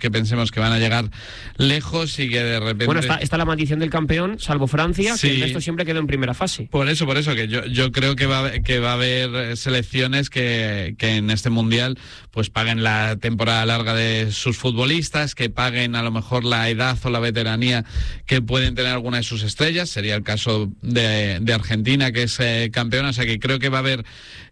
que pensemos que van a llegar lejos y que de repente... Bueno, está la maldición del campeón, salvo Francia, sí, que el resto siempre quedó en primera fase. Por eso, que yo creo que va a haber selecciones que en este Mundial pues paguen la temporada larga de sus futbolistas, que paguen a lo mejor la edad o la veteranía que pueden tener alguna de sus estrellas. Sería el caso de Argentina, que es campeona. O sea que creo que va a haber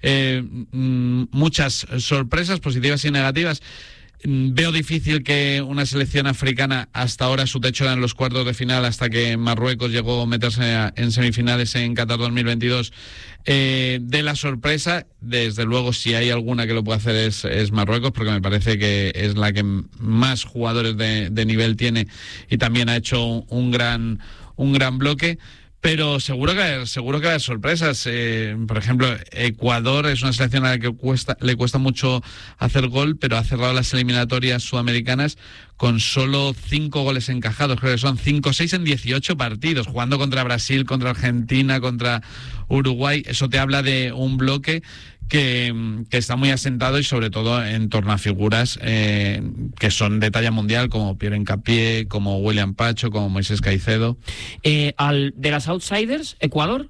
muchas sorpresas positivas y negativas. Veo difícil que una selección africana, hasta ahora su techo era en los cuartos de final, hasta que Marruecos llegó a meterse en semifinales en Qatar 2022, de la sorpresa. Desde luego, si hay alguna que lo puede hacer es Marruecos, porque me parece que es la que más jugadores de nivel tiene y también ha hecho un gran bloque. Pero seguro que va a haber sorpresas. Por ejemplo, Ecuador es una selección a la que le cuesta mucho hacer gol, pero ha cerrado las eliminatorias sudamericanas con solo 5 goles encajados. Creo que son 5-6 en 18 partidos, jugando contra Brasil, contra Argentina, contra Uruguay. Eso te habla de un bloque que está muy asentado y sobre todo en torno a figuras que son de talla mundial, como Pierre Hincapié, como William Pacho, como Moisés Caicedo. De las outsiders, Ecuador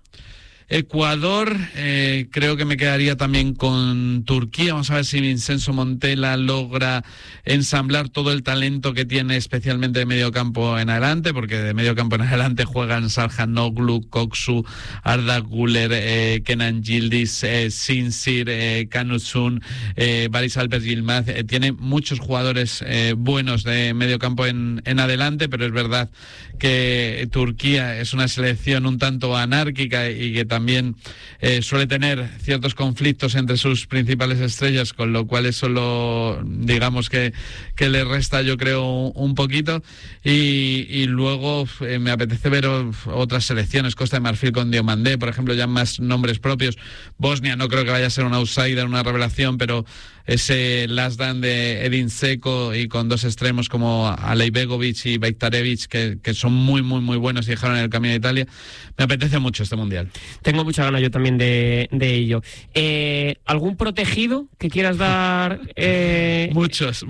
creo que me quedaría también con Turquía. Vamos a ver si Vincenzo Montella logra ensamblar todo el talento que tiene, especialmente de medio campo en adelante, porque de medio campo en adelante juegan Çalhanoğlu, Koksu, Arda Güler, Kenan Yildiz, Sinsir, Kanusun, Barış Alper Yilmaz. Tiene muchos jugadores buenos de medio campo en adelante, pero es verdad que Turquía es una selección un tanto anárquica y que también suele tener ciertos conflictos entre sus principales estrellas, con lo cual eso digamos que le resta, yo creo, un poquito. Y luego me apetece ver otras selecciones, Costa de Marfil con Diomandé, por ejemplo, ya más nombres propios. Bosnia no creo que vaya a ser un outsider, una revelación, pero ese last dance de Edin Dzeko y con dos extremos como Alejbegovic y Bajtarevic que son muy muy muy buenos y dejaron en el camino de Italia. Me apetece mucho este mundial. Tengo mucha ganas yo también de ello. ¿Algún protegido que quieras dar? Muchos.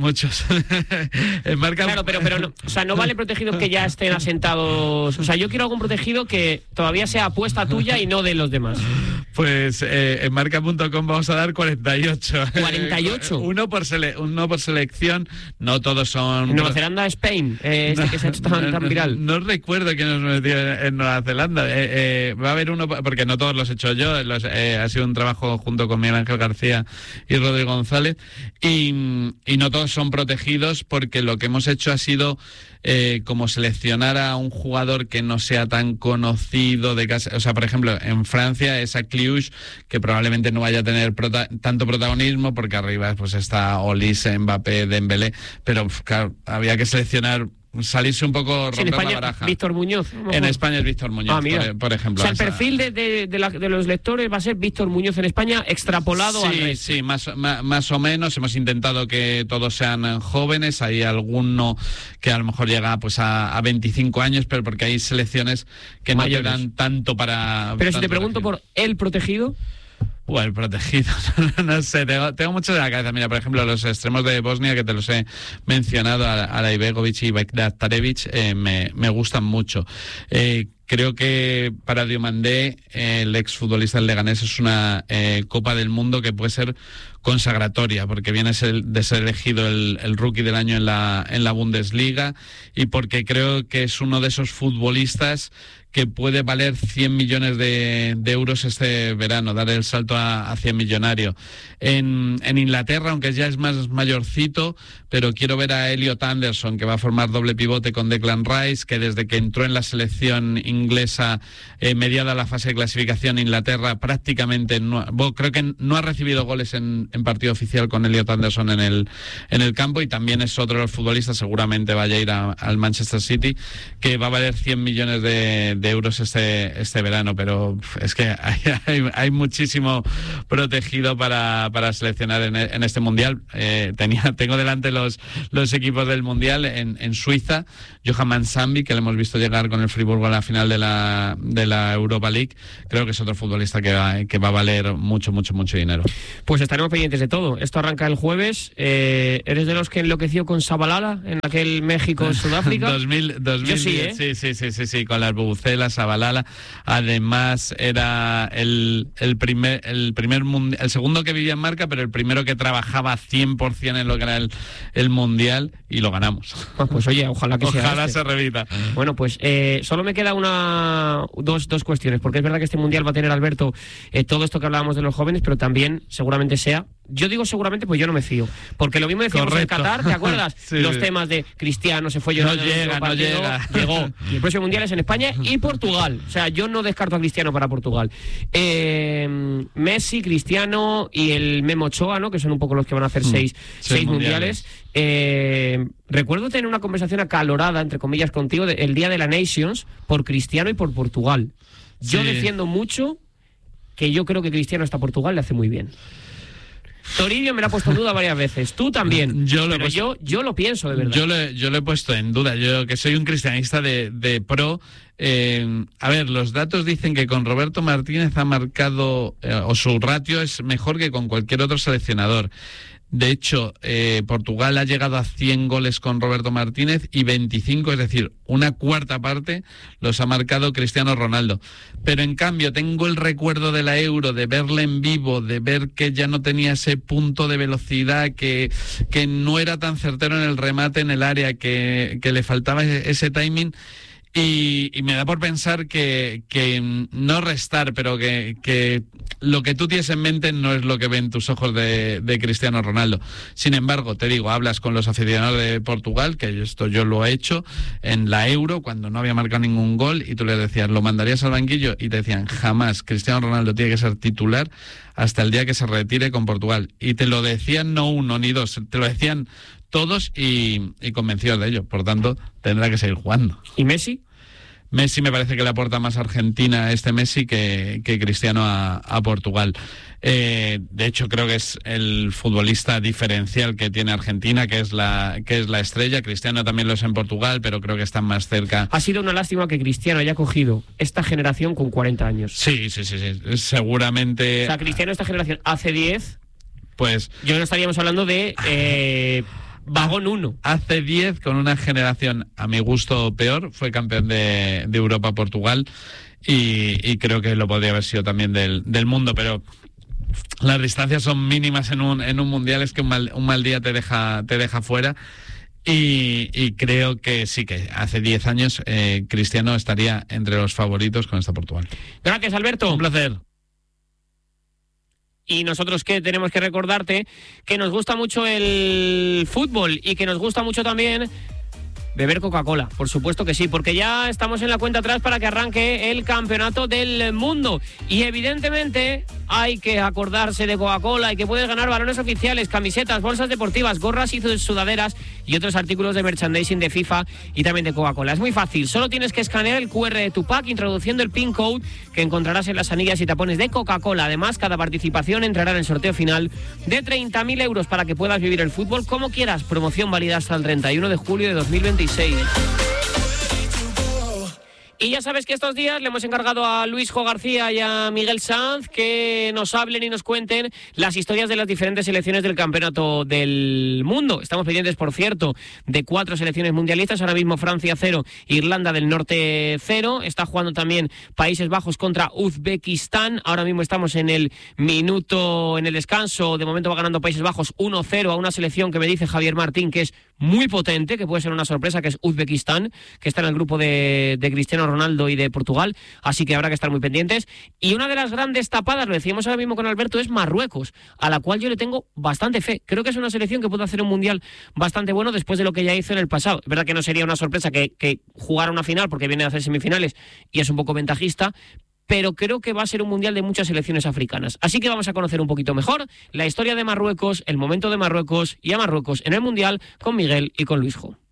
Claro, pero no, o sea, no vale protegidos que ya estén asentados. O sea, yo quiero algún protegido que todavía sea apuesta tuya y no de los demás. Pues en marca.com vamos a dar 48. 48. Uno por selección. No todos son... Nueva Zelanda, Spain, que se ha hecho tan viral. No recuerdo quién nos metió en Nueva Zelanda. Va a haber uno, porque no todos los he hecho yo. Ha sido un trabajo junto con Miguel Ángel García y Rodrigo González. Y no todos son protegidos, porque lo que hemos hecho ha sido como seleccionar a un jugador que no sea tan conocido de casa. O sea, por ejemplo, en Francia es a Cliuch, que probablemente no vaya a tener tanto protagonismo, porque arriba pues está Olise, Mbappé, Dembélé, pero claro, había que seleccionar, salirse un poco, romper en España, la baraja. Víctor Muñoz. En España es Víctor Muñoz, por ejemplo. O sea, el perfil de los lectores va a ser Víctor Muñoz en España, extrapolado al resto. Sí, más o menos. Hemos intentado que todos sean jóvenes. Hay alguno que a lo mejor llega pues a 25 años, pero porque hay selecciones que no llegan tanto para... Pero si te pregunto por el protegido... El protegido, no sé, tengo mucho de la cabeza. Mira, por ejemplo, los extremos de Bosnia, que te los he mencionado, Alejbegovic y Bajtarevic, me gustan mucho. Creo que para Diomandé, el exfutbolista del Leganés, es una Copa del Mundo que puede ser consagratoria, porque viene de ser elegido el rookie del año en la Bundesliga, y porque creo que es uno de esos futbolistas que puede valer 100 millones de euros este verano, dar el salto a 100 millonario. En Inglaterra, aunque ya es más mayorcito, pero quiero ver a Elliot Anderson, que va a formar doble pivote con Declan Rice, que desde que entró en la selección inglesa, mediada la fase de clasificación, Inglaterra prácticamente creo que no ha recibido goles en partido oficial con Elliot Anderson en el campo, y también es otro de los futbolistas, seguramente vaya a ir al Manchester City, que va a valer 100 millones de euros este verano, pero es que hay muchísimo protegido para seleccionar en este Mundial. Tengo delante los equipos del Mundial en Suiza. Johan Mansambi, que le hemos visto llegar con el Friburgo a la final de la Europa League, creo que es otro futbolista que va a valer mucho dinero. Pues estaremos pendientes de todo. Esto arranca el jueves. ¿Eres de los que enloqueció con Zabalala en aquel México-Sudáfrica? 2000, yo sí, sí, con las bubucelas, Zabalala. Además era el segundo que vivía en marca, pero el primero que trabajaba 100% en lo que era el Mundial, y lo ganamos. Pues oye, ojalá que sea. Ojalá se repita. Bueno, pues solo me queda dos cuestiones, porque es verdad que este Mundial va a tener, Alberto, todo esto que hablábamos de los jóvenes, pero también seguramente sea, yo digo seguramente, pues yo no me fío, porque lo mismo decíamos en Qatar, ¿te acuerdas? Sí. Los temas de Cristiano se fue llorando, no llega. Llegó. Y el próximo Mundial es en España y Portugal. O sea, yo no descarto a Cristiano para Portugal. Messi, Cristiano y el Memo Ochoa, ¿no? Que son un poco los que van a hacer seis mundiales. Recuerdo tener una conversación acalorada, entre comillas, contigo el día de la Nations por Cristiano y por Portugal. Yo defiendo mucho que yo creo que Cristiano hasta Portugal le hace muy bien. Toribio me lo ha puesto en duda varias veces. Tú también. Yo lo pienso, de verdad. Yo lo he puesto en duda. Yo, que soy un cristianista de pro. A ver, los datos dicen que con Roberto Martínez ha marcado, o su ratio es mejor que con cualquier otro seleccionador. De hecho, Portugal ha llegado a 100 goles con Roberto Martínez y 25, es decir, una cuarta parte los ha marcado Cristiano Ronaldo. Pero en cambio tengo el recuerdo de la Euro, de verle en vivo, de ver que ya no tenía ese punto de velocidad, que no era tan certero en el remate en el área, que le faltaba ese timing. Y me da por pensar que no restar, pero que lo que tú tienes en mente no es lo que ven tus ojos de Cristiano Ronaldo. Sin embargo, te digo, hablas con los aficionados de Portugal, que esto yo lo he hecho en la Euro, cuando no había marcado ningún gol, y tú les decías, ¿lo mandarías al banquillo? Y te decían, jamás, Cristiano Ronaldo tiene que ser titular hasta el día que se retire con Portugal. Y te lo decían no uno ni dos, te lo decían todos y convencidos de ello. Por tanto, tendrá que seguir jugando. ¿Y Messi? Messi me parece que le aporta más a Argentina Messi que Cristiano a Portugal. De hecho, creo que es el futbolista diferencial que tiene Argentina, que es la estrella. Cristiano también lo es en Portugal, pero creo que están más cerca. Ha sido una lástima que Cristiano haya cogido esta generación con 40 años. Sí. Seguramente. O sea, Cristiano esta generación hace 10. Pues yo no estaríamos hablando de vagón 1. Hace 10, con una generación a mi gusto peor, fue campeón de Europa Portugal y creo que lo podría haber sido también del mundo, pero las distancias son mínimas en un mundial. Es que un mal día te deja fuera. Y creo que sí, que hace 10 años Cristiano estaría entre los favoritos con esta Portugal. Gracias, Alberto. Un placer. Y nosotros que tenemos que recordarte que nos gusta mucho el fútbol y que nos gusta mucho también beber Coca-Cola, por supuesto que sí, porque ya estamos en la cuenta atrás para que arranque el campeonato del mundo. Y evidentemente hay que acordarse de Coca-Cola y que puedes ganar balones oficiales, camisetas, bolsas deportivas, gorras y sudaderas y otros artículos de merchandising de FIFA y también de Coca-Cola. Es muy fácil, solo tienes que escanear el QR de tu pack introduciendo el PIN code que encontrarás en las anillas y tapones de Coca-Cola. Además, cada participación entrará en el sorteo final de 30.000 euros para que puedas vivir el fútbol como quieras. Promoción válida hasta el 31 de julio de 2026. Y ya sabes que estos días le hemos encargado a Luisjo García y a Miguel Sanz que nos hablen y nos cuenten las historias de las diferentes selecciones del campeonato del mundo. Estamos pendientes, por cierto, de 4 selecciones mundialistas. Ahora mismo Francia 0, Irlanda del Norte 0. Está jugando también Países Bajos contra Uzbekistán. Ahora mismo estamos en el descanso. De momento va ganando Países Bajos 1-0 a una selección que me dice Javier Martín que es muy potente, que puede ser una sorpresa, que es Uzbekistán, que está en el grupo de Cristiano Ronaldo y de Portugal, así que habrá que estar muy pendientes. Y una de las grandes tapadas, lo decíamos ahora mismo con Alberto, es Marruecos, a la cual yo le tengo bastante fe. Creo que es una selección que puede hacer un mundial bastante bueno después de lo que ya hizo en el pasado. Es verdad que no sería una sorpresa que jugara una final, porque viene a hacer semifinales y es un poco ventajista, pero creo que va a ser un mundial de muchas selecciones africanas. Así que vamos a conocer un poquito mejor la historia de Marruecos, el momento de Marruecos y a Marruecos en el mundial con Miguel y con Luisjo.